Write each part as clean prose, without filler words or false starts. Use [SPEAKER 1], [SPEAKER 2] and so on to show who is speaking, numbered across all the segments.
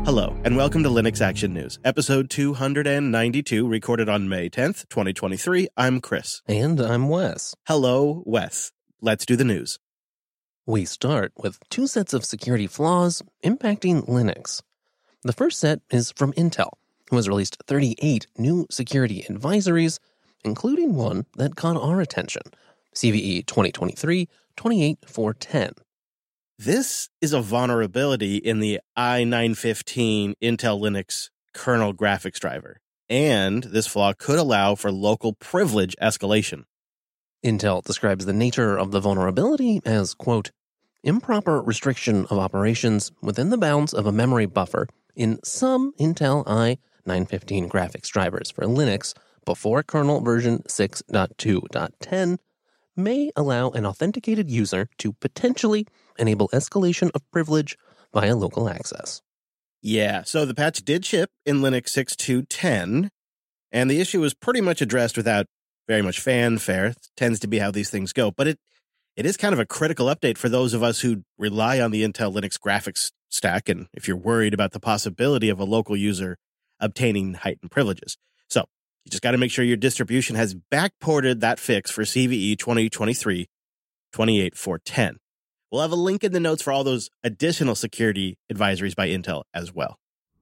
[SPEAKER 1] Hello, and welcome to Linux Action News, episode 292, recorded on May 10th, 2023. I'm Chris.
[SPEAKER 2] And I'm Wes.
[SPEAKER 1] Hello, Wes. Let's do the news.
[SPEAKER 2] We start with two sets of security flaws impacting Linux. The first set is from Intel, who has released 38 new security advisories, including one that caught our attention, CVE 2023-28410.
[SPEAKER 1] This is a vulnerability in the i915 Intel Linux kernel graphics driver, and this flaw could allow for local privilege escalation.
[SPEAKER 2] Intel describes the nature of the vulnerability as, quote, improper restriction of operations within the bounds of a memory buffer in some Intel i915 graphics drivers for Linux before kernel version 6.2.10 may allow an authenticated user to potentially enable escalation of privilege via local access.
[SPEAKER 1] Yeah, so the patch did ship in Linux 6.2.10, and the issue was pretty much addressed without very much fanfare. It tends to be how these things go, but it is kind of a critical update for those of us who rely on the Intel Linux graphics stack, and if you're worried about the possibility of a local user obtaining heightened privileges. So you just got to make sure your distribution has backported that fix for CVE 2023-28410. We'll have a link in the notes for all those additional security advisories by Intel as well.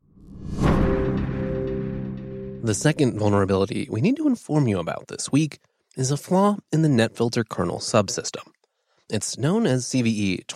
[SPEAKER 2] The second vulnerability we need to inform you about this week is a flaw in the NetFilter kernel subsystem. It's known as CVE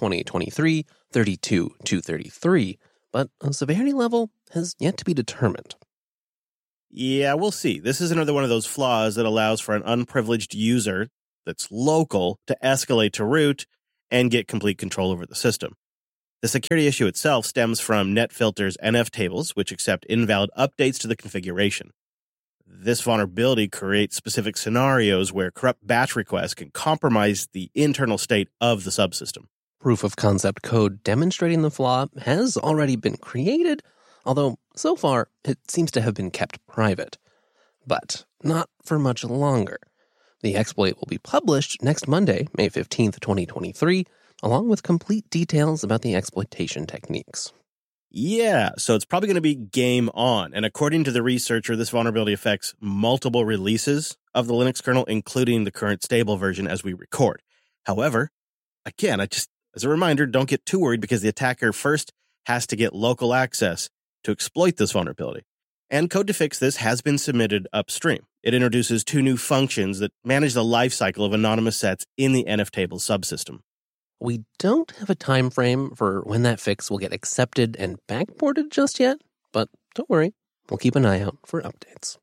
[SPEAKER 2] 2023-32233, but a severity level has yet to be determined.
[SPEAKER 1] Yeah, we'll see. This is another one of those flaws that allows for an unprivileged user that's local to escalate to root and get complete control over the system. The security issue itself stems from NetFilter's NF tables, which accept invalid updates to the configuration. This vulnerability creates specific scenarios where corrupt batch requests can compromise the internal state of the subsystem.
[SPEAKER 2] Proof of concept code demonstrating the flaw has already been created, although so far it seems to have been kept private. But not for much longer. The exploit will be published next Monday, May 15th, 2023, along with complete details about the exploitation techniques.
[SPEAKER 1] Yeah, so it's probably going to be game on. And according to the researcher, this vulnerability affects multiple releases of the Linux kernel, including the current stable version as we record. However, again, as a reminder, don't get too worried because the attacker first has to get local access to exploit this vulnerability. And code to fix this has been submitted upstream. It introduces two new functions that manage the lifecycle of anonymous sets in the NF table subsystem.
[SPEAKER 2] We don't have a time frame for when that fix will get accepted and backported just yet, but don't worry, we'll keep an eye out for updates.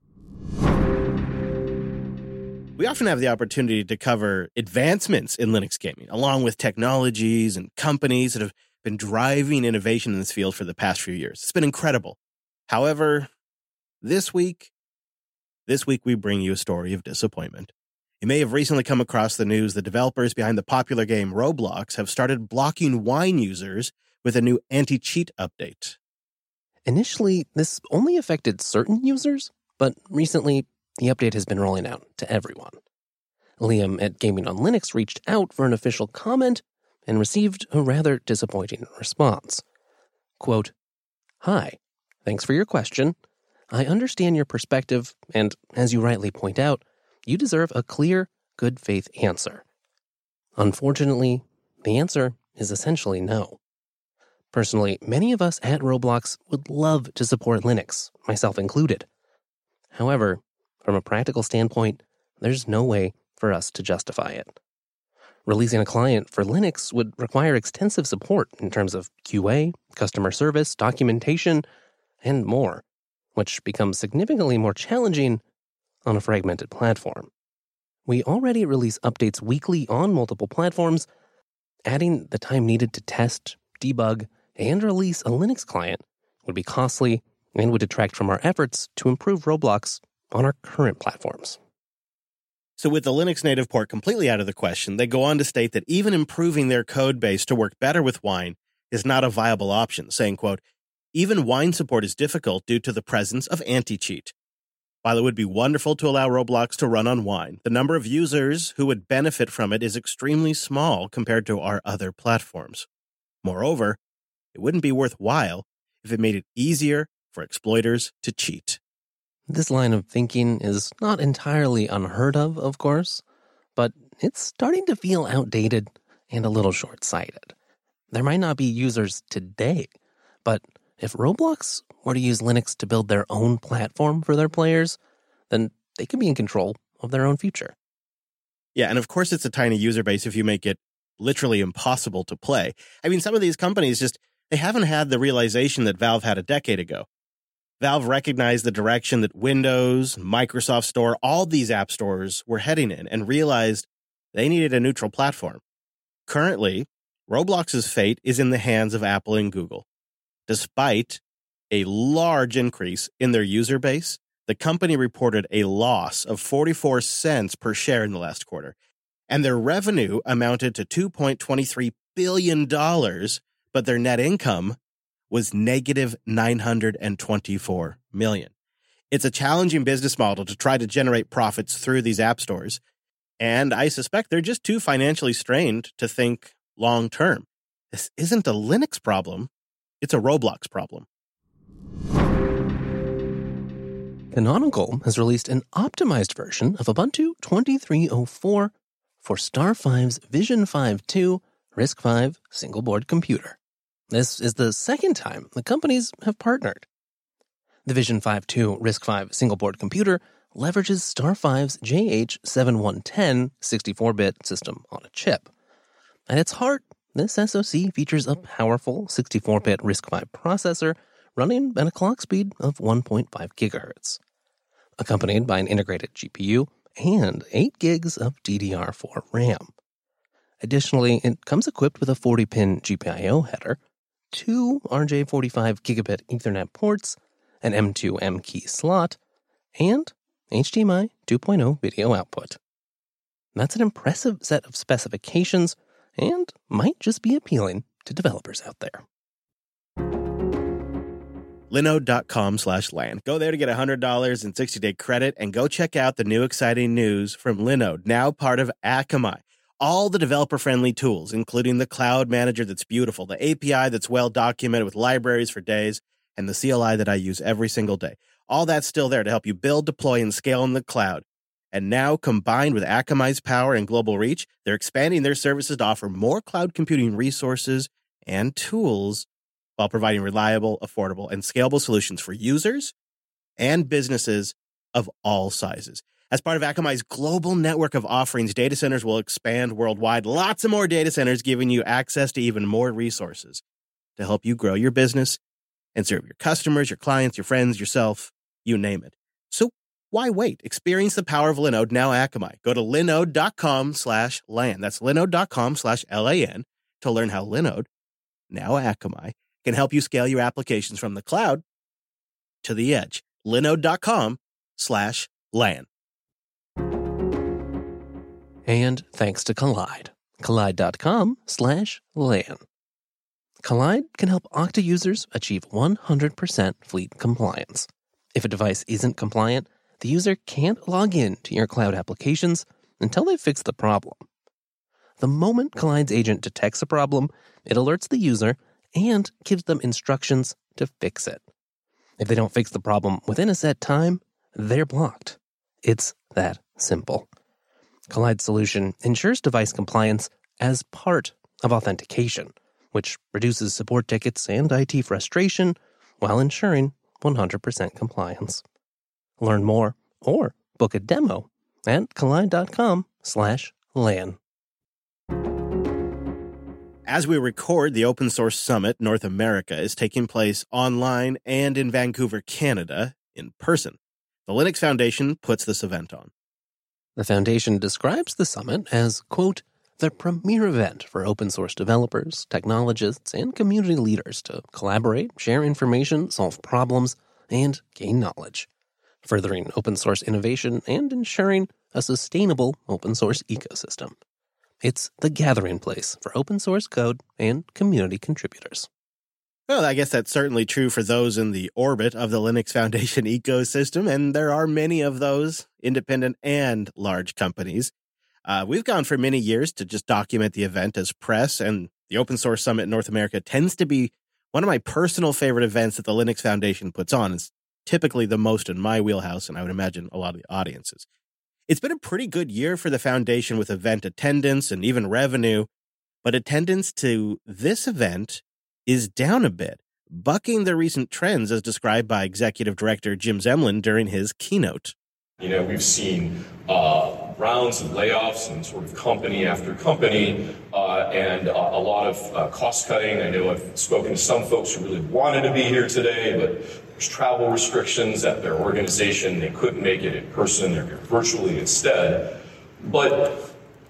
[SPEAKER 1] We often have the opportunity to cover advancements in Linux gaming, along with technologies and companies that have been driving innovation in this field for the past few years. It's been incredible. However, this week we bring you a story of disappointment. You may have recently come across the news that developers behind the popular game Roblox have started blocking Wine users with a new anti-cheat update.
[SPEAKER 2] Initially, this only affected certain users, but recently, the update has been rolling out to everyone. Liam at Gaming on Linux reached out for an official comment and received a rather disappointing response. Quote, "Hi, thanks for your question. I understand your perspective, and as you rightly point out, you deserve a clear, good faith answer. Unfortunately, the answer is essentially no. Personally, many of us at Roblox would love to support Linux, myself included. However, from a practical standpoint, there's no way for us to justify it. Releasing a client for Linux would require extensive support in terms of QA, customer service, documentation, and more, which becomes significantly more challenging on a fragmented platform. We already release updates weekly on multiple platforms. Adding the time needed to test, debug, and release a Linux client would be costly and would detract from our efforts to improve Roblox on our current platforms."
[SPEAKER 1] So with the Linux native port completely out of the question, they go on to state that even improving their code base to work better with Wine is not a viable option, saying, quote, "Even Wine support is difficult due to the presence of anti-cheat. While it would be wonderful to allow Roblox to run on Wine, the number of users who would benefit from it is extremely small compared to our other platforms. Moreover, it wouldn't be worthwhile if it made it easier for exploiters to cheat.
[SPEAKER 2] This line of thinking is not entirely unheard of course, but it's starting to feel outdated and a little short-sighted. There might not be users today, but if Roblox were to use Linux to build their own platform for their players, then they could be in control of their own future.
[SPEAKER 1] Yeah, and of course it's a tiny user base if you make it literally impossible to play. I mean, some of these companies they haven't had the realization that Valve had a decade ago. Valve recognized the direction that Windows, Microsoft Store, all these app stores were heading in and realized they needed a neutral platform. Currently, Roblox's fate is in the hands of Apple and Google. Despite a large increase in their user base, the company reported a loss of 44 cents per share in the last quarter, and their revenue amounted to $2.23 billion, but their net income was negative $924 million. It's a challenging business model to try to generate profits through these app stores, and I suspect they're just too financially strained to think long term. This isn't a Linux problem, it's a Roblox problem.
[SPEAKER 2] Canonical has released an optimized version of Ubuntu 2304 for Star 5's Vision 5.2 RISC-V single-board computer. This is the second time the companies have partnered. The Vision 5.2 RISC-V single-board computer leverages Star 5's JH7110 64-bit system on a chip. At its heart, this SoC features a powerful 64-bit RISC-V processor running at a clock speed of 1.5 gigahertz, accompanied by an integrated GPU and 8 gigs of DDR4 RAM. Additionally, it comes equipped with a 40-pin GPIO header, 2 RJ45 gigabit Ethernet ports, an M2M key slot, and HDMI 2.0 video output. That's an impressive set of specifications and might just be appealing to developers out there.
[SPEAKER 1] Linode.com/LAN. Go there to get $100 in 60-day credit and go check out the new exciting news from Linode, now part of Akamai. All the developer-friendly tools, including the cloud manager that's beautiful, the API that's well-documented with libraries for days, and the CLI that I use every single day. All that's still there to help you build, deploy, and scale in the cloud. And now, combined with Akamai's power and global reach, they're expanding their services to offer more cloud computing resources and tools while providing reliable, affordable, and scalable solutions for users and businesses of all sizes. As part of Akamai's global network of offerings, data centers will expand worldwide. Lots of more data centers giving you access to even more resources to help you grow your business and serve your customers, your clients, your friends, yourself, you name it. So why wait? Experience the power of Linode, now Akamai. Go to linode.com/LAN. That's linode.com/LAN to learn how Linode, now Akamai, can help you scale your applications from the cloud to the edge. linode.com/LAN.
[SPEAKER 2] And thanks to Collide. Collide.com/LAN. Collide can help Okta users achieve 100% fleet compliance. If a device isn't compliant, the user can't log in to your cloud applications until they fix the problem. The moment Collide's agent detects a problem, it alerts the user and gives them instructions to fix it. If they don't fix the problem within a set time, they're blocked. It's that simple. Collide's solution ensures device compliance as part of authentication, which reduces support tickets and IT frustration while ensuring 100% compliance. Learn more or book a demo at collide.com/LAN.
[SPEAKER 1] As we record, the Open Source Summit North America is taking place online and in Vancouver, Canada, in person. The Linux Foundation puts this event on.
[SPEAKER 2] The Foundation describes the summit as, quote, the premier event for open source developers, technologists, and community leaders to collaborate, share information, solve problems, and gain knowledge, furthering open source innovation and ensuring a sustainable open source ecosystem. It's the gathering place for open source code and community contributors.
[SPEAKER 1] Well, I guess that's certainly true for those in the orbit of the Linux Foundation ecosystem, and there are many of those, independent and large companies. We've gone for many years to just document the event as press, and the Open Source Summit North America tends to be one of my personal favorite events that the Linux Foundation puts on. Is typically the most in my wheelhouse, and I would imagine a lot of the audiences. It's been a pretty good year for the foundation with event attendance and even revenue, but attendance to this event is down a bit, bucking the recent trends as described by Executive Director Jim Zemlin during his keynote.
[SPEAKER 3] We've seen rounds of layoffs and sort of company after company and a lot of cost cutting. I know I've spoken to some folks who really wanted to be here today, but there's travel restrictions at their organization. They couldn't make it in person. They're here virtually instead. But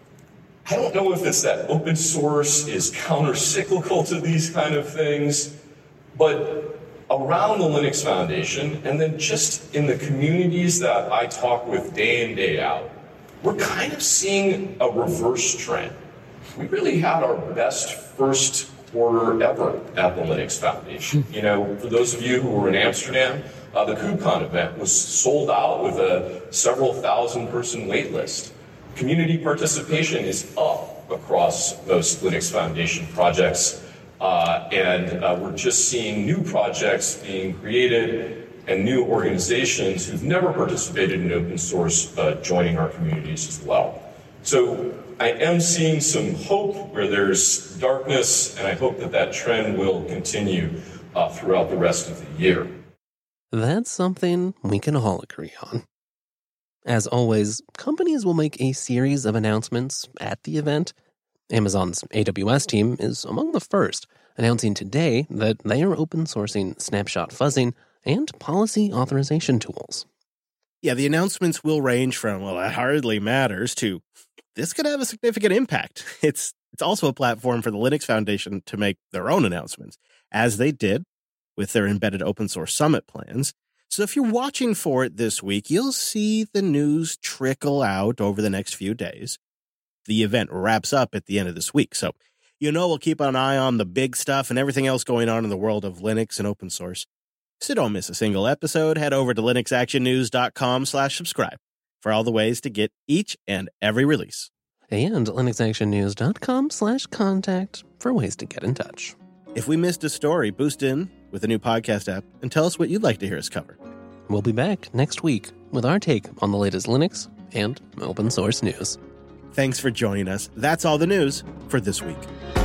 [SPEAKER 3] I don't know if it's that open source is counter-cyclical to these kind of things, but around the Linux Foundation, and then just in the communities that I talk with day in, day out, we're kind of seeing a reverse trend. We really had our best first quarter ever at the Linux Foundation. For those of you who were in Amsterdam, the KubeCon event was sold out with a several thousand person wait list. Community participation is up across most Linux Foundation projects. And we're just seeing new projects being created and new organizations who've never participated in open source joining our communities as well. So I am seeing some hope where there's darkness, and I hope that trend will continue throughout the rest of the year.
[SPEAKER 2] That's something we can all agree on. As always, companies will make a series of announcements at the event. Amazon's AWS team is among the first, announcing today that they are open sourcing snapshot fuzzing and policy authorization tools.
[SPEAKER 1] Yeah, the announcements will range from, well, that hardly matters, to this could have a significant impact. It's also a platform for the Linux Foundation to make their own announcements, as they did with their embedded open source summit plans. So if you're watching for it this week, you'll see the news trickle out over the next few days. The event wraps up at the end of this week, so we'll keep an eye on the big stuff and everything else going on in the world of Linux and open source. So don't miss a single episode. Head over to linuxactionnews.com/subscribe for all the ways to get each and every release.
[SPEAKER 2] And linuxactionnews.com/contact for ways to get in touch.
[SPEAKER 1] If we missed a story, boost in with a new podcast app and tell us what you'd like to hear us cover.
[SPEAKER 2] We'll be back next week with our take on the latest Linux and open source news.
[SPEAKER 1] Thanks for joining us. That's all the news for this week.